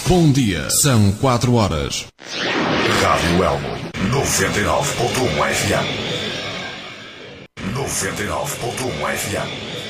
Bom dia, são 4 horas. Rádio Elmo, 99.1 FM. 99.1 FM.